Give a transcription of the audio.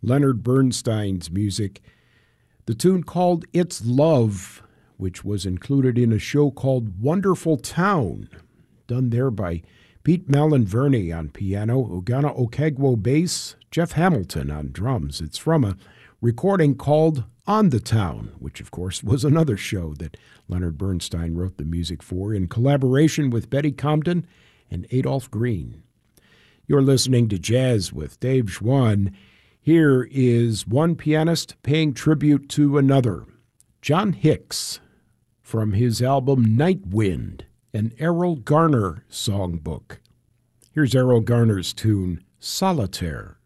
Leonard Bernstein's music. The tune called It's Love, which was included in a show called Wonderful Town, done there by Pete Malinverni on piano, Ogana Okegwo bass, Jeff Hamilton on drums. It's from a recording called On the Town, which of course was another show that Leonard Bernstein wrote the music for in collaboration with Betty Comden and Adolph Green. You're listening to Jazz with Dave Schwann. Here is one pianist paying tribute to another, John Hicks, from his album Night Wind, an Errol Garner songbook. Here's Errol Garner's tune, Solitaire.